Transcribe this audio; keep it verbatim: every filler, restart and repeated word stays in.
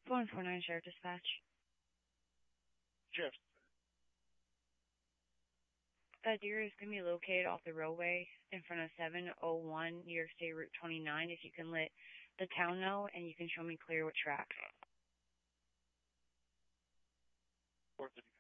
one four nine Sheriff Dispatch. Sheriff. That deer is going to be located off the roadway in front of seven oh one New York State Route twenty-nine. If you can let the town know and you can show me clear what track. four thirty-five.